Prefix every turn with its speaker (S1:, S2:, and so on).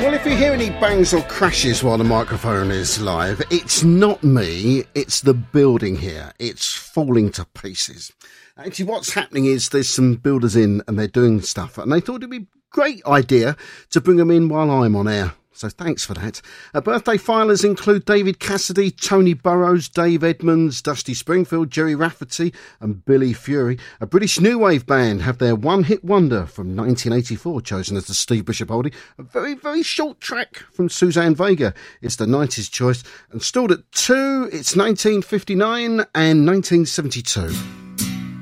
S1: Well, if you hear any bangs or crashes while the microphone is live, it's not me, it's the building here. It's falling to pieces. Actually, what's happening is there's some builders in and they're doing stuff, and they thought it'd be a great idea to bring them in while I'm on air. So thanks for that. Birthday filers include David Cassidy, Tony Burrows, Dave Edmunds, Dusty Springfield, Jerry Rafferty and Billy Fury. A British new wave band have their one-hit wonder from 1984 chosen as the Steve Bishop oldie. A very, very short track from Suzanne Vega. It's the 90s choice. And stored at 2, it's 1959 and 1972.